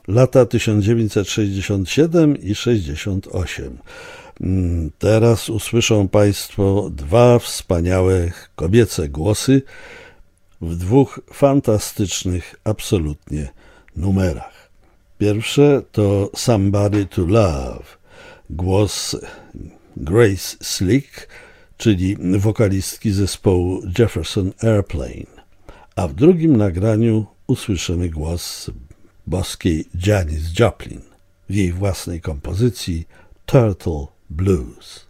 lata 1967 i 68. Teraz usłyszą Państwo dwa wspaniałe kobiece głosy w dwóch fantastycznych absolutnie numerach. Pierwsze to Somebody to Love, głos Grace Slick, czyli wokalistki zespołu Jefferson Airplane, a w drugim nagraniu usłyszymy głos boskiej Janis Joplin w jej własnej kompozycji Turtle Blues.